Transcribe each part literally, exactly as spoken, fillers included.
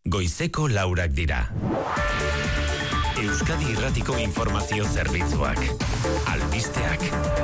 goizeko laurak dira. Euskadi Irratiko Informazio Zerbitzuak. Albisteak.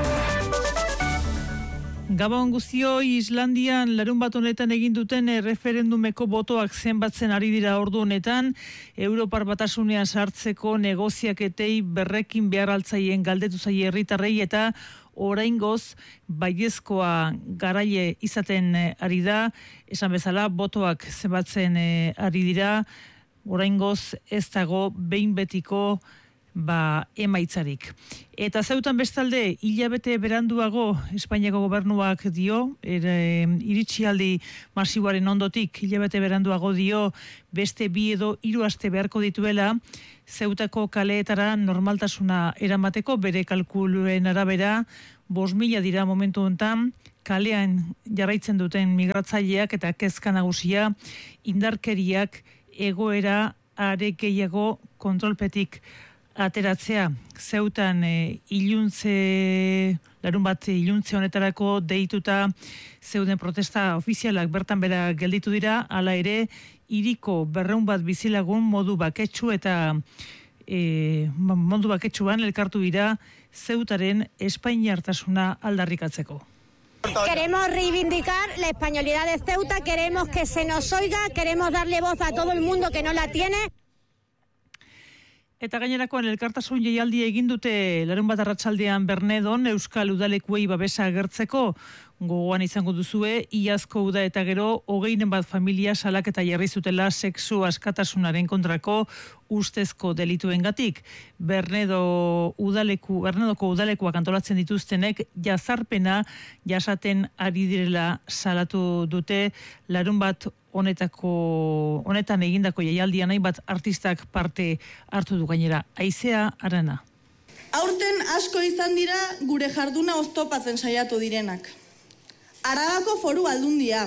Gabon guztioi, Islandian larun bat honetan egin duten referendumeko botoak zenbatzen ari dira ordu honetan, Europar Batasunean sartzeko negoziaketei berrekin behar altzaien galdetu zaie herritarrei eta oraingoz baiezkoa garaile izaten ari da, esan bezala botoak zenbatzen ari dira, oraingoz ez dago behin betiko ba emaitzarik. Eta Zeutan bestalde, hilabete beranduago Espainiako gobernuak dio, ere, iritsialdi masiboaren ondotik, hilabete beranduago dio, beste bi edo hiru aste beharko dituela, Zeutako kaleetara normaltasuna eramateko, bere kalkuluen arabera, bost mila dira momentu hontan, kalean jarraitzen duten migratzaileak eta kezka nagusia, indarkeriak egoera are gehiago kontrolpetik ateratzea. Zeutan e, iluntze, larun bat iluntze honetarako deituta zeuden protesta ofizialak bertan bera gelditu dira, hala ere hiriko berrehun bat bizilagun modu baketsu eta e, modu baketsuan elkartu dira Zeutaren espainiartasuna aldarrikatzeko. Queremos reivindicar la españolidad de Ceuta, queremos que se nos oiga, queremos darle voz a todo el mundo que no la tiene. Eta gainerakoan elkartasun jaialdi egin dute larun bat arratsaldean Bernedon Euskal Udalekuei babesa agertzeko, gogoan izango duzue, iazko uda eta gero hogeinen bat familia salaketa jarri zutela sexu askatasunaren kontrako ustezko delituengatik. Bernedo udaleku, Bernedoko udalekuak antolatzen dituztenek jazarpena jasaten ari direla salatu dute larun bat honetako honetan egindako jaialdian hainbat artistak parte hartu du gainera. Aizea Arana. Aurten asko izan dira gure jarduna oztopatzen saiatu direnak. Arabako Foru Aldundia,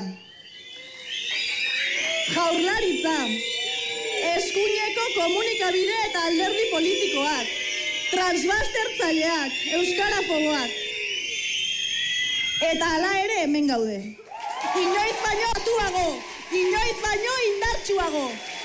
Jaurlaritza, eskuineko komunikabide eta alderdi politikoak, transbastertzaileak, euskarafoboak. Eta hala ere hemen gaude. Inoiz baino atuago, inoiz baino indartsuago.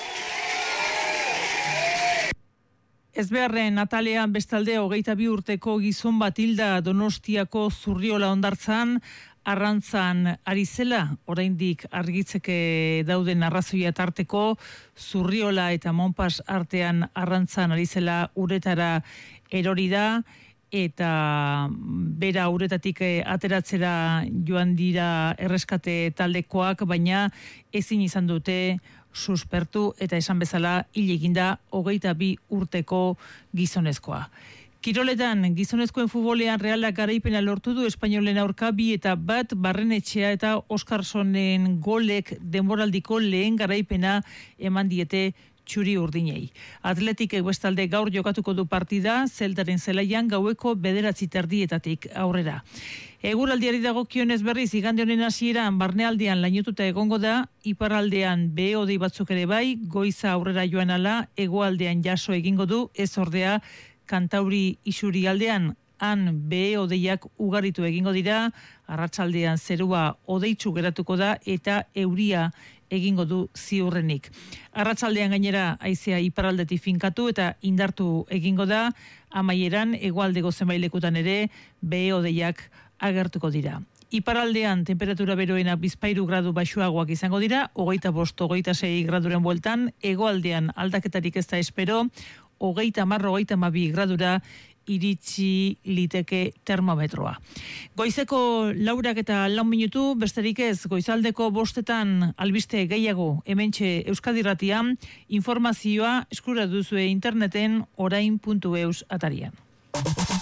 Ez beharren atalean bestalde hogeita bi urteko gizon bat hilda Donostiako Zurriola hondartzan, arrantzan ari zela, oraindik argitzeke dauden arrazoia tarteko, Zurriola eta Monpas artean arrantzan ari zela uretara erori da, eta bera uretatik ateratzera joan dira erreskate taldekoak, baina ezin izan dute suspertu eta esan bezala hil eginda hogeita bi urteko gizonezkoa. Kiroletan, gizonezkoen futbolean Realak garaipena lortu du espainolen aurka bi eta bat Barrenetxea eta Oskarsonen golek denboraldiko lehen garaipena eman diete txuri urdinei. Atletikek bestalde gaur jokatuko du partida, Zeltaren zelaian gaueko bederatzi terdietatik aurrera. Eguraldiari dagokionez berriz, igande honen hasieran barnealdean lainututa egongo da, iparraldean behe-hodei batzuk ere bai, goiza aurrera joan ala, hegoaldean jaso egingo du, ez ordea Kantauri isurialdean han behe-hodeiak ugaritu egingo dira, arratsaldean zerua hodeitsu geratuko da eta euria egingo du ziurrenik. Arratsaldean gainera haizea iparraldetik finkatu eta indartu egingo da, amaieran hegoaldeko zenbait lekutan ere behe-hodeiak agertuko dira. Iparraldean temperatura beroena bizpahiru gradu baxuagoak izango dira, hogeita bost, hogeita sei graduren bueltan, hegoaldean aldaketarik ez da espero, hogeita hamar, hogeita hamabi gradura iritsi liteke termometroa. Goizeko laurak eta lau minutu, besterik ez, goizaldeko bostetan albiste gehiago hementxe Euskadi Irratian, informazioa eskura duzue interneten orain puntu eus atarian.